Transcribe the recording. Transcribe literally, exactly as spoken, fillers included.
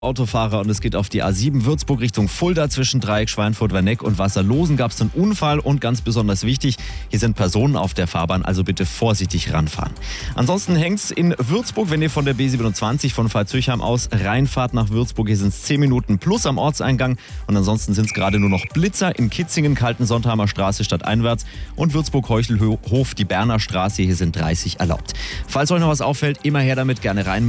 Autofahrer und es geht auf die A sieben Würzburg Richtung Fulda zwischen Dreieck Schweinfurt-Werneck und Wasserlosen gab es einen Unfall und ganz besonders wichtig, hier sind Personen auf der Fahrbahn, also bitte vorsichtig ranfahren. Ansonsten hängt's in Würzburg, wenn ihr von der B siebenundzwanzig von Pfalz-Höchheim aus reinfahrt nach Würzburg, hier sind es zehn Minuten plus am Ortseingang und ansonsten sind es gerade nur noch Blitzer in Kitzingen, Kalten-Sontheimer Straße stadteinwärts und Würzburg-Heuchelhof, die Berner Straße, hier sind dreißig erlaubt. Falls euch noch was auffällt, immer her damit, gerne rein.